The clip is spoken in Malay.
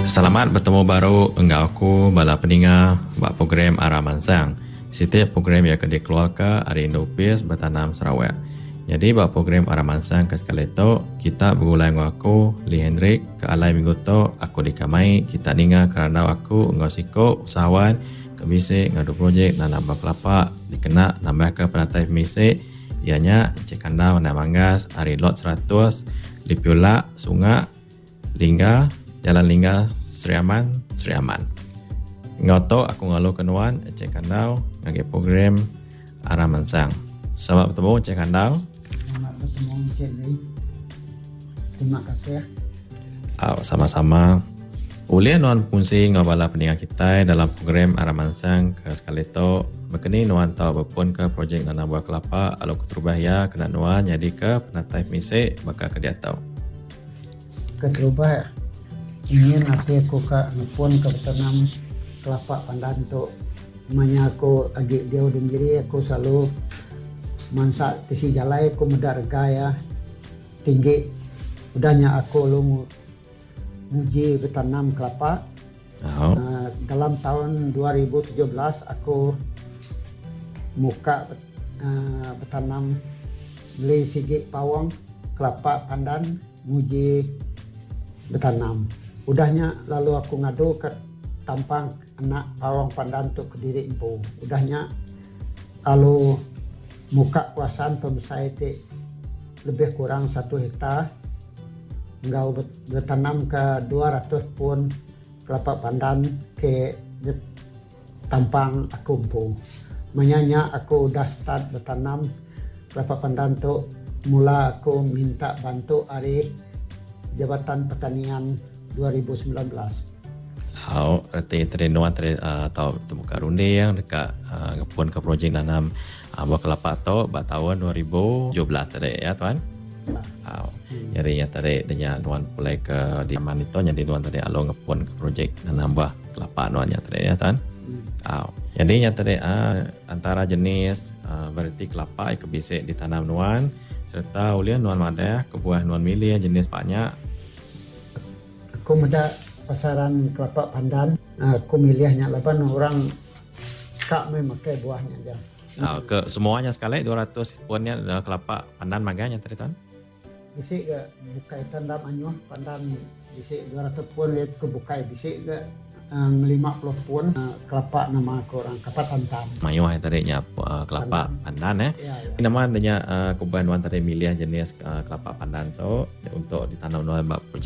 Selamat bertemu baru dengan aku bala pendengar buat program Arah Mansang. Setiap program yang akan dikeluarkan hari Indopis Bertanam Sarawak. Jadi buat program Arah Mansang ke sekali itu, kita berulang dengan aku, Lee Hendrik, ke alai minggu tu, aku dikamai, kita dengar kerana aku, ngau siko, usahawan, kebisik, ngadu projek, nanam kelapa, dikena, nambah ke penatai pemisik, ianya, Encik Kandau, Nak Manggas, hari lot 100, Lipiula, Sungai, Lingga, Jalan Lingga, Seri Aman. Ngoto aku ngalu kenuan Encik Kandau ngagi program Arah Mansang. Selamat bertemu Encik Kandau. Selamat bertemu Encik Lee. Terima kasih. Sama-sama. Boleh nuan fungsi ngabala pendengar kita dalam program Arah Mansang ke sekali itu berkini nuan tahu berpun ke projek nanam buah kelapa alu keterubah kena nuan jadi ke penatai misik bakal ke dia tahu. Keterubah ingin nanti aku ngepun ke tanam kelapa pandan tu. Namanya aku agak dia dan diri aku selalu mansa tisi jalai aku medar gaya tinggi. Udahnya aku lu muji bertanam kelapa. Dalam tahun 2017 aku muka bertanam beli sigi pawang kelapa pandan muji bertanam. Udahnya lalu aku ngadu ke tampang anak pawang pandan tu ke diri empu. Udahnya lalu muka kuasaan pembesar itu lebih kurang 1 hektar. Engkau bertanam ke 200 pun kelapa pandan ke tampang aku empu. Maknanya aku dah start bertanam kelapa pandan tu mula aku minta bantu dari Jabatan Pertanian 2019. Arti tadi nuan tadi tahu temukan runde yang dekat ngepun ke projek nanam buah kelapa tu pada tahun 2017 tadi ya tuan. Jadi yang tadi dengan nuan mulai ke di Aman itu jadi nuan tadi alu ngepun ke projek nanam buah kelapa nuan yang tadi ya tuan. Jadi yang tadi antara jenis varieti kelapa yang bisa ditanam nuan serta ulian nuan madah ke buah nuan milih jenis banyak. Aku muda pasaran kelapa pandan, aku milihnya leban orang kak memakai buahnya aja. Ke semuanya sekali 200 punnya kelapa pandan maganya tadi tuan. Bisik ke bukai tandam anyuh pandan bisik 200 pun itu ke bukai bisik ke 50 pun kelapa nama orang kapas santan. Mayuh tadinya kelapa pandan Ya. Nama adanya kubuan wan tadi milih jenis kelapa pandan tu untuk ditanam dalam